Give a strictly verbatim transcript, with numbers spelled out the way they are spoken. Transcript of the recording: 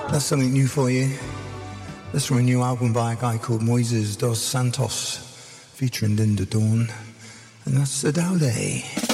That's something new for you. That's from a new album by a guy called Moises dos Santos, featuring Linda Dawn. And that's Saudade.